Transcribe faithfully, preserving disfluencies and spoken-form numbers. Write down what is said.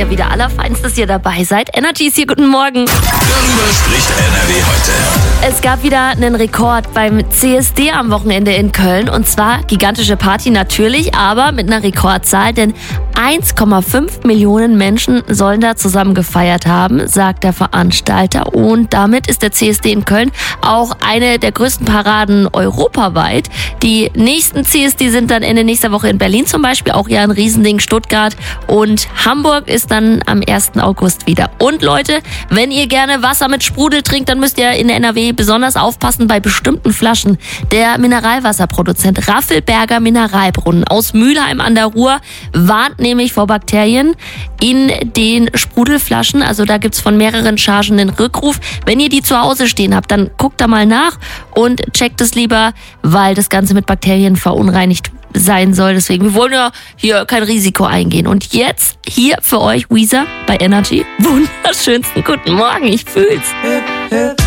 ihr wieder allerfeinst, dass ihr dabei seid. Energy ist hier, guten Morgen. Darüber spricht N R W heute. Es gab wieder einen Rekord beim C S D am Wochenende in Köln. Und zwar gigantische Party natürlich, aber mit einer Rekordzahl. Denn eins Komma fünf Millionen Menschen sollen da zusammen gefeiert haben, sagt der Veranstalter. Und damit ist der C S D in Köln auch eine der größten Paraden europaweit. Die nächsten C S D sind dann Ende nächster Woche in Berlin zum Beispiel, auch ja ein Riesending. Stuttgart und Hamburg ist dann am ersten August wieder. Und Leute, wenn ihr gerne Wasser mit Sprudel trinkt, dann müsst ihr in N R W besonders aufpassen bei bestimmten Flaschen. Der Mineralwasserproduzent Raffelberger Mineralbrunnen aus Mülheim an der Ruhr warnt nämlich vor Bakterien in den Sprudelflaschen. Also da gibt's von mehreren Chargen den Rückruf. Wenn ihr die zu Hause stehen habt, dann guckt da mal nach und checkt es lieber, weil das Ganze mit Bakterien verunreinigt sein soll. Deswegen, wir wollen ja hier kein Risiko eingehen. Und jetzt hier für euch Weezer bei Energy. Wunderschönsten guten Morgen, ich fühl's.